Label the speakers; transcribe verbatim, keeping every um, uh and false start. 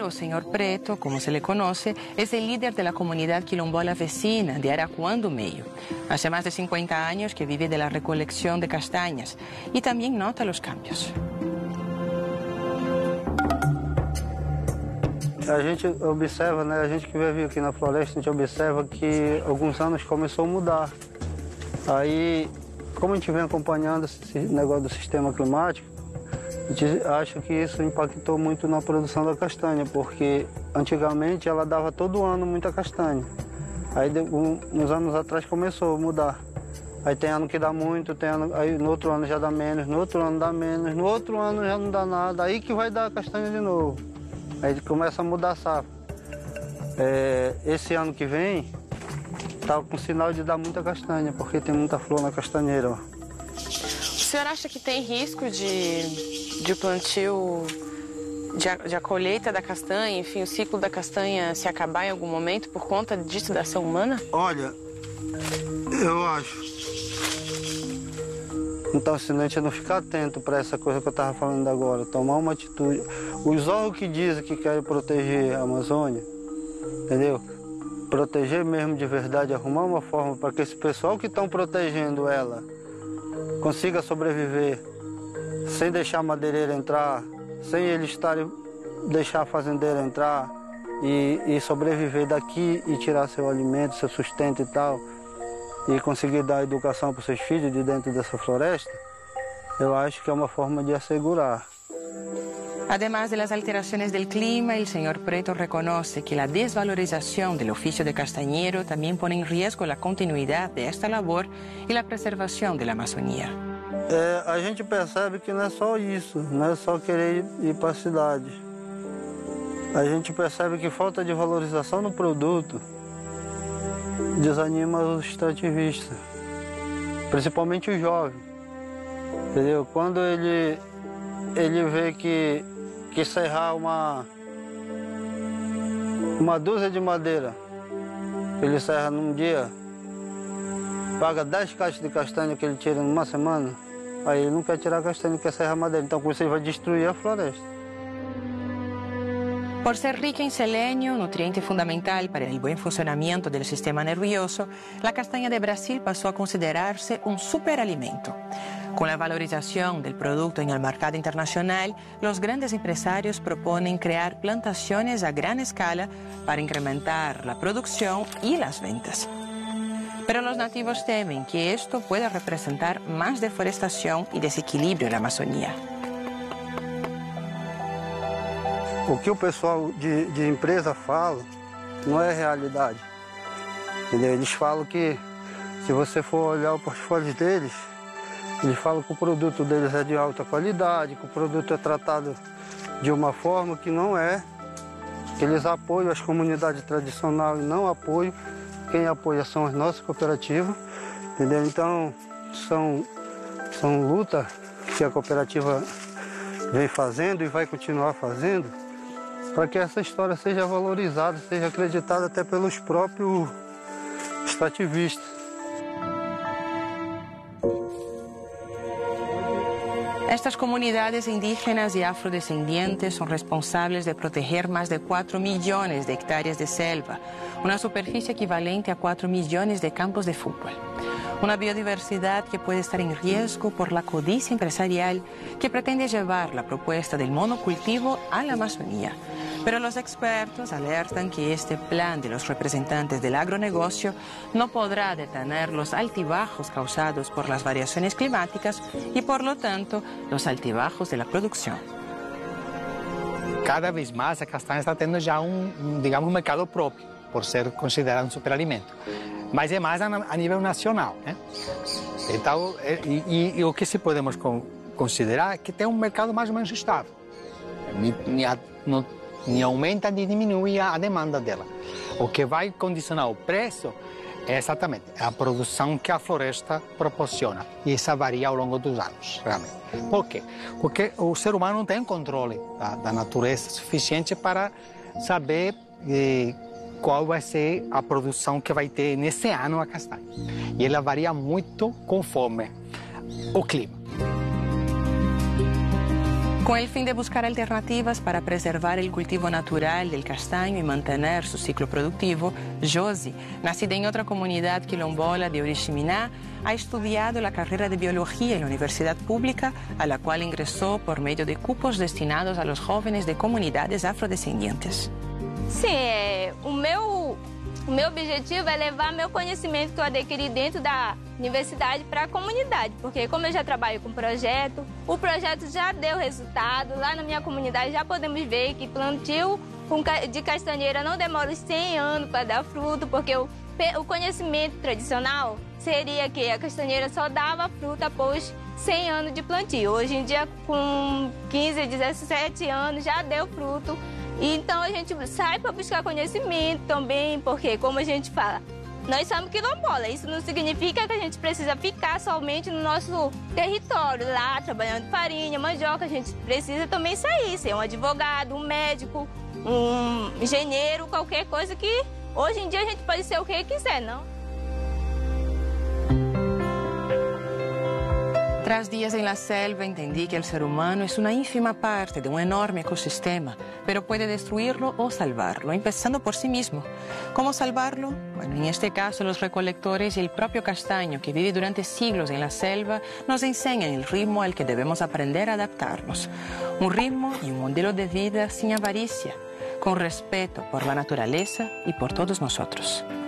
Speaker 1: Él, o señor Preto, como se le conoce, es el líder de la comunidad quilombola vecina de Aracuã do Meio. Hace más de cincuenta años que vive de la recolección de castañas y también nota los cambios.
Speaker 2: A gente observa, né, a gente que vive aqui na floresta, a gente observa que alguns anos começou a mudar. Aí, como a gente vem acompanhando esse negócio do sistema climático, a gente acha que isso impactou muito na produção da castanha, porque antigamente ela dava todo ano muita castanha. Aí, uns anos atrás, começou a mudar. Aí tem ano que dá muito, tem ano, aí no outro ano já dá menos, no outro ano dá menos, no outro ano já não dá nada, aí que vai dar castanha de novo. Aí começa a mudar a safra. É, esse ano que vem, tá com sinal de dar muita castanha, porque tem muita flor na castanheira. Ó.
Speaker 1: O senhor acha que tem risco de, de plantio, de, de a colheita da castanha, enfim, o ciclo da castanha se acabar em algum momento por conta disso da ação humana?
Speaker 2: Olha, eu acho. Então, se a gente não ficar atento para essa coisa que eu estava falando agora, tomar uma atitude. Os órgãos que dizem que querem proteger a Amazônia, entendeu? Proteger mesmo de verdade, arrumar uma forma para que esse pessoal que estão protegendo ela consiga sobreviver sem deixar a madeireira entrar, sem eles estarem, deixar a fazendeira entrar e, e sobreviver daqui e tirar seu alimento, seu sustento e tal, e conseguir dar educação para os seus filhos de dentro dessa floresta, eu acho que é uma forma de assegurar.
Speaker 1: Además de las alteraciones del clima, el señor Preto reconoce que la desvalorización del oficio de castañero también pone en riesgo la continuidad de esta labor y la preservación de la Amazonía.
Speaker 2: É, a gente percebe que não é só isso, não é só querer ir para a cidade. A gente percebe que falta de valorização no produto desanima os extrativistas, principalmente o jovem, entendeu? Quando ele, ele vê que, que serrar uma, uma dúzia de madeira, ele serra num dia, paga dez caixas de castanha que ele tira numa semana, aí ele não quer tirar a castanha, quer serrar madeira, então com isso ele vai destruir a floresta.
Speaker 1: Por ser rica en selenio, nutriente fundamental para el buen funcionamiento del sistema nervioso, la castaña de Brasil pasó a considerarse un superalimento. Con la valorización del producto en el mercado internacional, los grandes empresarios proponen crear plantaciones a gran escala para incrementar la producción y las ventas. Pero los nativos temen que esto pueda representar más deforestación y desequilibrio en la Amazonía.
Speaker 2: O que o pessoal de, de empresa fala não é realidade, entendeu? Eles falam que, se você for olhar o portfólio deles, eles falam que o produto deles é de alta qualidade, que o produto é tratado de uma forma que não é, que eles apoiam as comunidades tradicionais e não apoiam. Quem apoia são as nossas cooperativas, entendeu? Então, são, são lutas que a cooperativa vem fazendo e vai continuar fazendo, para que essa história seja valorizada, seja acreditada até pelos próprios extrativistas.
Speaker 1: Estas comunidades indígenas y afrodescendientes son responsables de proteger más de cuatro millones de hectáreas de selva, una superficie equivalente a cuatro millones de campos de fútbol. Una biodiversidad que puede estar en riesgo por la codicia empresarial que pretende llevar la propuesta del monocultivo a la Amazonía. Pero los expertos alertan que este plan de los representantes del agronegocio no podrá detener los altibajos causados por las variaciones climáticas y, por lo tanto, los altibajos de la producción.
Speaker 3: Cada vez más la castaña está teniendo ya un, digamos, un mercado propio, por ser considerado un superalimento. Mas é mais a nível nacional, né? Então, e, e, e o que se podemos con, considerar é que tem um mercado mais ou menos estável. Nem, não, nem aumenta nem diminui a, a demanda dela. O que vai condicionar o preço é exatamente a produção que a floresta proporciona. E isso varia ao longo dos anos, realmente. Por quê? Porque o ser humano não tem controle da, da natureza suficiente para saber eh, qual vai ser a produção que vai ter nesse ano a castanha. E ela varia muito conforme o clima.
Speaker 1: Con el fin de buscar alternativas para preservar el cultivo natural del castaño y mantener su ciclo productivo, Josi, nacida en otra comunidad quilombola de Oriximiná, ha estudiado la carrera de biología en la universidad pública, a la cual ingresó por medio de cupos destinados a los jóvenes de comunidades afrodescendientes.
Speaker 4: Sim, é, o, meu, o meu objetivo é levar meu conhecimento que eu adquiri dentro da universidade para a comunidade, porque como eu já trabalho com projeto, o projeto já deu resultado. Lá na minha comunidade já podemos ver que plantio de castanheira não demora cem anos para dar fruto, porque o, o conhecimento tradicional seria que a castanheira só dava fruta após cem anos de plantio. Hoje em dia, com quinze, dezessete anos, já deu fruto. Então a gente sai para buscar conhecimento também, porque como a gente fala, nós somos quilombola. Isso não significa que a gente precisa ficar somente no nosso território, lá trabalhando farinha, mandioca. A gente precisa também sair, ser um advogado, um médico, um engenheiro, qualquer coisa que hoje em dia a gente pode ser o que quiser, não?
Speaker 1: Tras días en la selva entendí que el ser humano es una ínfima parte de un enorme ecosistema, pero puede destruirlo o salvarlo, empezando por sí mismo. ¿Cómo salvarlo? Bueno, en este caso los recolectores y el propio castaño, que vive durante siglos en la selva, nos enseñan el ritmo al que debemos aprender a adaptarnos. Un ritmo y un modelo de vida sin avaricia, con respeto por la naturaleza y por todos nosotros.